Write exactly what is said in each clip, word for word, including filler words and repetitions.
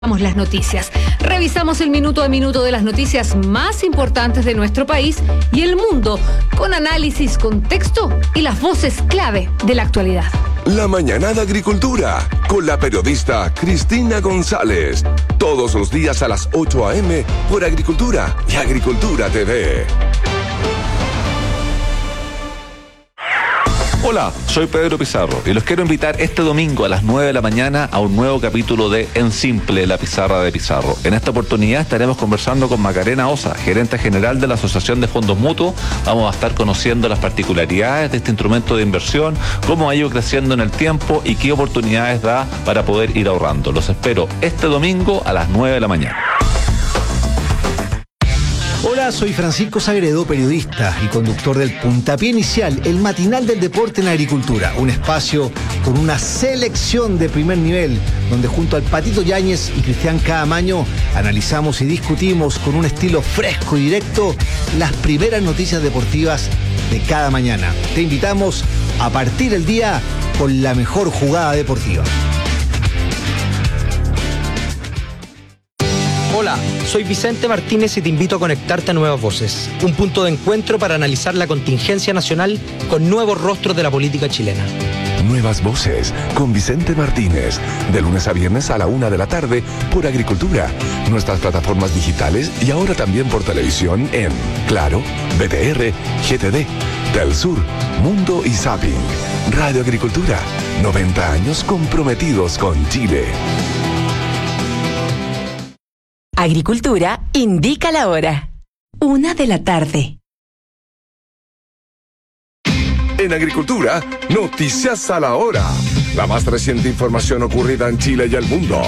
Las noticias. Revisamos el minuto a minuto de las noticias más importantes de nuestro país y el mundo, con análisis, contexto y las voces clave de la actualidad. La Mañana de Agricultura, con la periodista Cristina González. Todos los días a las ocho a eme por Agricultura y Agricultura T V. Hola, soy Pedro Pizarro y los quiero invitar este domingo a las nueve de la mañana a un nuevo capítulo de En Simple, la pizarra de Pizarro. En esta oportunidad estaremos conversando con Macarena Osa, gerente general de la Asociación de Fondos Mutuos. Vamos a estar conociendo las particularidades de este instrumento de inversión, cómo ha ido creciendo en el tiempo y qué oportunidades da para poder ir ahorrando. Los espero este domingo a las nueve de la mañana. Hola, soy Francisco Sagredo, periodista y conductor del Puntapié Inicial, el matinal del deporte en agricultura. Un espacio con una selección de primer nivel, donde junto al Patito Yáñez y Cristian Caamaño analizamos y discutimos con un estilo fresco y directo las primeras noticias deportivas de cada mañana. Te invitamos a partir el día con la mejor jugada deportiva. Hola, soy Vicente Martínez y te invito a conectarte a Nuevas Voces, un punto de encuentro para analizar la contingencia nacional con nuevos rostros de la política chilena. Nuevas Voces con Vicente Martínez, de lunes a viernes a la una de la tarde por Agricultura, nuestras plataformas digitales y ahora también por televisión en Claro, B T R, G T D, Telsur, Mundo y Zapping. Radio Agricultura, noventa años comprometidos con Chile. Agricultura indica la hora. Una de la tarde. En Agricultura, noticias a la hora. La más reciente información ocurrida en Chile y el mundo.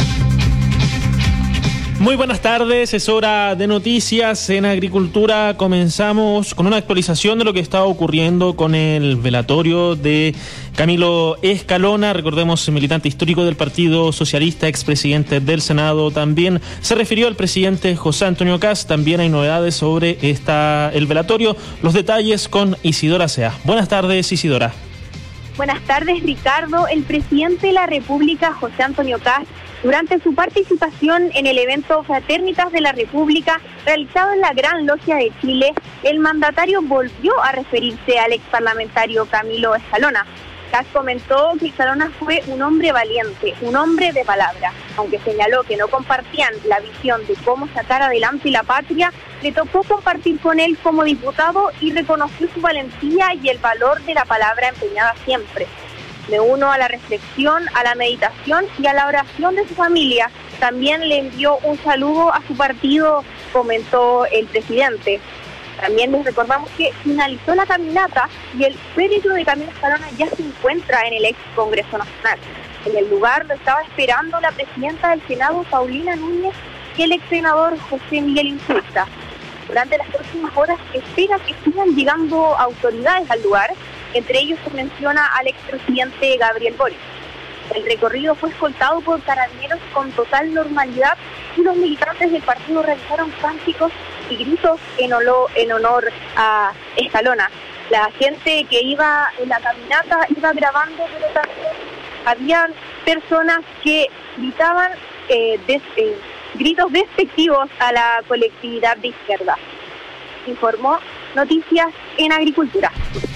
Muy buenas tardes, es hora de noticias en Agricultura. Comenzamos con una actualización de lo que está ocurriendo con el velatorio de Camilo Escalona. Recordemos, militante histórico del Partido Socialista, expresidente del Senado. También se refirió el presidente José Antonio Kast. También hay novedades sobre esta, el velatorio. Los detalles con Isidora Sea. Buenas tardes, Isidora. Buenas tardes, Ricardo. El presidente de la República, José Antonio Kast, durante su participación en el evento Fraternitas de la República, realizado en la Gran Logia de Chile, el mandatario volvió a referirse al exparlamentario Camilo Escalona. Kast comentó que Escalona fue un hombre valiente, un hombre de palabra. Aunque señaló que no compartían la visión de cómo sacar adelante la patria, le tocó compartir con él como diputado y reconoció su valentía y el valor de la palabra empeñada siempre. Me uno a la reflexión, a la meditación y a la oración de su familia. También le envió un saludo a su partido, comentó el presidente. También les recordamos que finalizó la caminata y el féretro de Camilo Escalona ya se encuentra en el ex Congreso Nacional. En el lugar lo estaba esperando la presidenta del Senado, Paulina Núñez, y el ex senador José Miguel Insulza. Durante las próximas horas espera que sigan llegando autoridades al lugar. Entre ellos se menciona al expresidente Gabriel Boric. El recorrido fue escoltado por carabineros con total normalidad y los militantes del partido realizaron cánticos y gritos en, olo, en honor a Escalona. La gente que iba en la caminata iba grabando, pero también había personas que gritaban eh, des, eh, gritos despectivos a la colectividad de izquierda. Informó Noticias en Agricultura.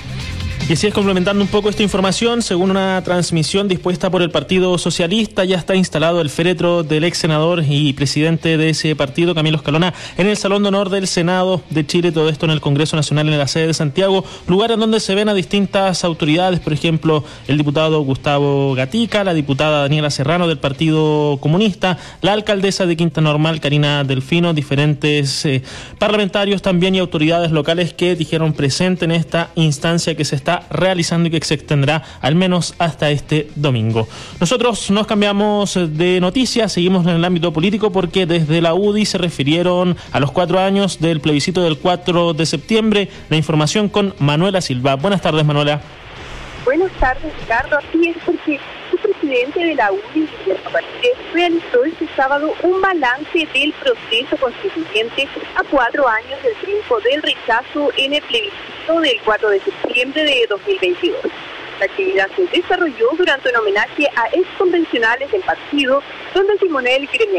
Y así es, complementando un poco esta información, según una transmisión dispuesta por el Partido Socialista, ya está instalado el féretro del ex senador y presidente de ese partido, Camilo Escalona, en el Salón de Honor del Senado de Chile, todo esto en el Congreso Nacional en la sede de Santiago, lugar en donde se ven a distintas autoridades, por ejemplo, el diputado Gustavo Gatica, la diputada Daniela Serrano del Partido Comunista, la alcaldesa de Quinta Normal, Karina Delfino, diferentes eh, parlamentarios también y autoridades locales que dijeron presente en esta instancia que se está realizando y que se extenderá al menos hasta este domingo. Nosotros nos cambiamos de noticias, seguimos en el ámbito político porque desde la U D I se refirieron a los cuatro años del plebiscito del cuatro de septiembre. La información con Manuela Silva. Buenas tardes, Manuela. Buenas tardes, Ricardo. Así es, porque su presidente de la U D I, Guillermo Valdés, realizó este sábado un balance del proceso constituyente a cuatro años del triunfo del rechazo en el plebiscito del cuatro de septiembre de dos mil veintidós. La actividad se desarrolló durante un homenaje a exconvencionales del partido, donde el timonel gremial